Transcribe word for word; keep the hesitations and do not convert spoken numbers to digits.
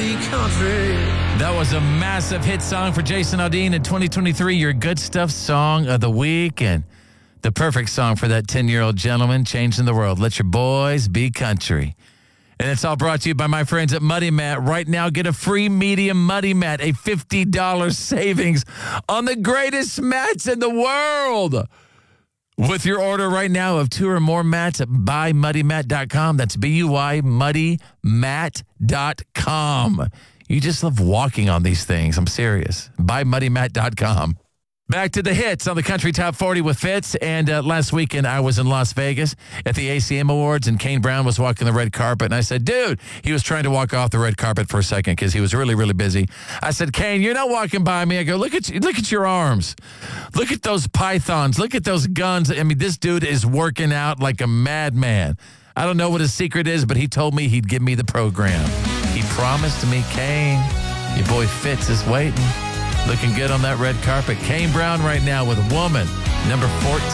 be country. That was a massive hit song for Jason Aldean in twenty twenty-three, your Good Stuff Song of the Week, and the perfect song for that ten-year-old gentleman changing the world. Let your boys be country. And it's all brought to you by my friends at Muddy Mat. Right now, get a free medium Muddy Mat, a fifty dollars savings on the greatest mats in the world. With your order right now of two or more mats at buy muddy mat dot com. That's B U I muddy mat dot com. You just love walking on these things. I'm serious. buy muddy mat dot com. Back to the hits on the Country Top forty with Fitz. And uh, last weekend, I was in Las Vegas at the A C M Awards, and Kane Brown was walking the red carpet. And I said, dude, he was trying to walk off the red carpet for a second because he was really, really busy. I said, Kane, you're not walking by me. I go, look at you, look at your arms. Look at those pythons. Look at those guns. I mean, this dude is working out like a madman. I don't know what his secret is, but he told me he'd give me the program. He promised me, Kane, your boy Fitz is waiting. Looking good on that red carpet. Kane Brown right now with Woman, number fourteen.